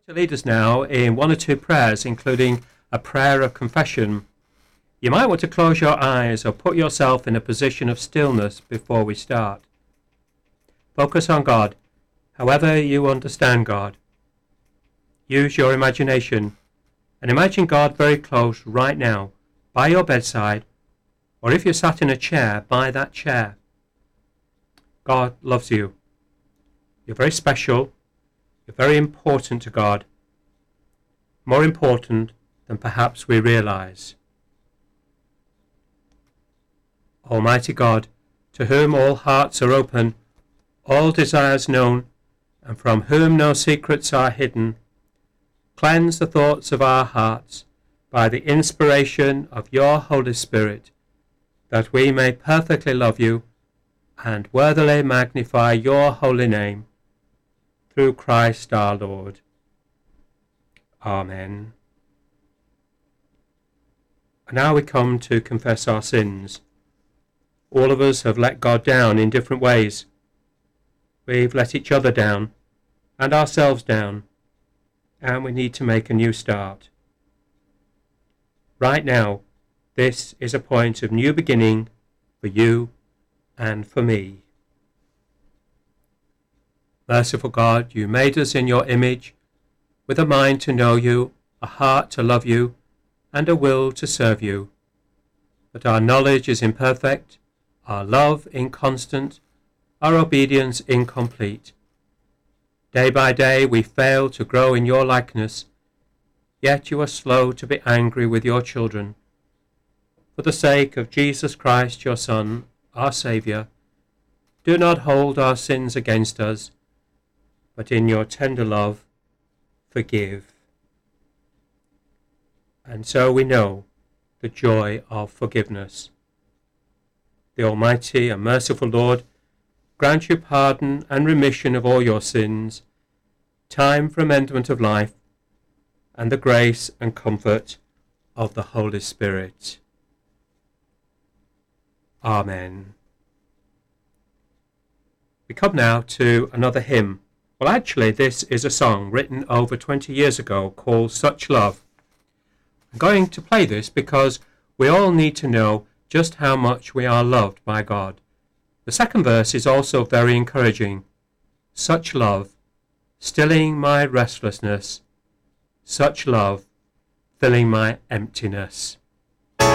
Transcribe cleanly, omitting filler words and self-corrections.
To lead us now in one or two prayers, including a prayer of confession. You might want to close your eyes or put yourself in a position of stillness before we start. Focus on God, however you understand God. Use your imagination and imagine God very close right now, by your bedside, or if you're sat in a chair, by that chair. God loves you. You're very special. You're very important to God. More important than perhaps we realize. Almighty God, to whom all hearts are open, all desires known, and from whom no secrets are hidden, cleanse the thoughts of our hearts by the inspiration of your Holy Spirit, that we may perfectly love you and worthily magnify your holy name, through Christ our Lord. Amen. And now we come to confess our sins. All of us have let God down in different ways. We've let each other down and ourselves down, and we need to make a new start. Right now, this is a point of new beginning for you and for me. Merciful God, you made us in your image, with a mind to know you, a heart to love you, and a will to serve you. But our knowledge is imperfect, our love inconstant, our obedience incomplete. Day by day we fail to grow in your likeness, yet you are slow to be angry with your children. For the sake of Jesus Christ, your Son, our Saviour, do not hold our sins against us, but in your tender love, forgive. And so we know the joy of forgiveness. The Almighty and merciful Lord grant you pardon and remission of all your sins, time for amendment of life, and the grace and comfort of the Holy Spirit. Amen. We come now to another hymn. Well, actually, this is a song written over 20 years ago called Such Love. I'm going to play this because we all need to know just how much we are loved by God. The second verse is also very encouraging. Such love, stilling my restlessness. Such love, filling my emptiness.